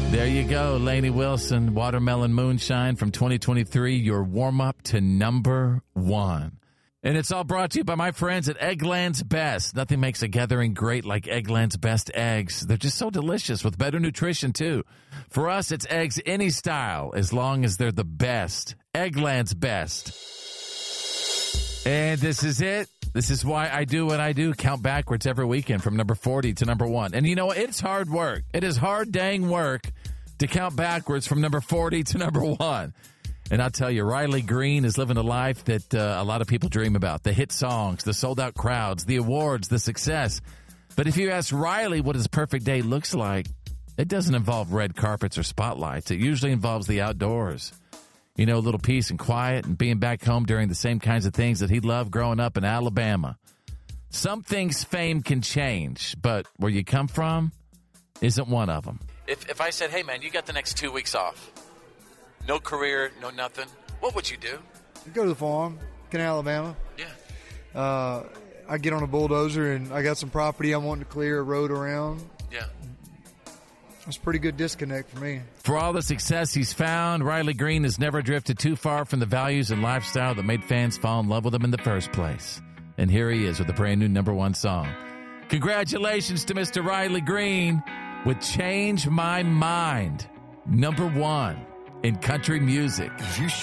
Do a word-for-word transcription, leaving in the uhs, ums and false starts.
There you go, Lainey Wilson, Watermelon Moonshine from twenty twenty-three, your warm-up to number one. And it's all brought to you by my friends at Eggland's Best. Nothing makes a gathering great like Eggland's Best eggs. They're just so delicious with better nutrition, too. For us, it's eggs any style, as long as they're the best. Eggland's Best. And this is it. This is why I do what I do, count backwards every weekend from number forty to number one. And you know, it's hard work. It is hard dang work to count backwards from number forty to number one. And I'll tell you, Riley Green is living a life that uh, a lot of people dream about. The hit songs, the sold-out crowds, the awards, the success. But if you ask Riley what his perfect day looks like, it doesn't involve red carpets or spotlights. It usually involves the outdoors. You know, a little peace and quiet and being back home during the same kinds of things that he loved growing up in Alabama. Some things fame can change, but where you come from isn't one of them. If, if I said, hey, man, you got the next two weeks off. No career, no nothing. What would you do? Go to the farm, Canal, Alabama. Yeah. Uh, I get on a bulldozer and I got some property I'm wanting to clear a road around. Yeah. It's a pretty good disconnect for me. For all the success he's found, Riley Green has never drifted too far from the values and lifestyle that made fans fall in love with him in the first place. And here he is with a brand new number one song. Congratulations to Mister Riley Green with Change My Mind, number one in country music.